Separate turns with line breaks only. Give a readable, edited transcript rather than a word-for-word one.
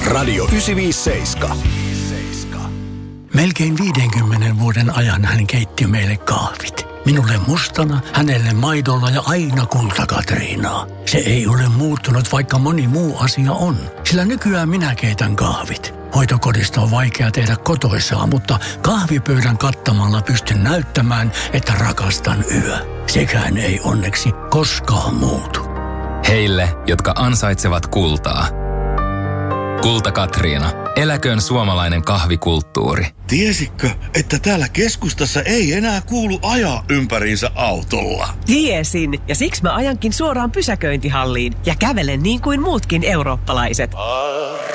Radio 957.
Melkein 50 vuoden ajan hän keitti meille kahvit. Minulle mustana, hänelle maidolla ja aina kulta-Katriinaa. Se ei ole muuttunut, vaikka moni muu asia on. Sillä nykyään minä keitän kahvit. Hoitokodista on vaikea tehdä kotoisaa, mutta kahvipöydän kattamalla pystyn näyttämään, että rakastan yö. Sekään ei onneksi koskaan muutu.
Heille, jotka ansaitsevat kultaa. Kulta-Katriina. Eläköön suomalainen kahvikulttuuri.
Tiesitkö, että täällä keskustassa ei enää kuulu ajaa ympäriinsä autolla?
Tiesin, ja siksi mä ajankin suoraan pysäköintihalliin ja kävelen niin kuin muutkin eurooppalaiset.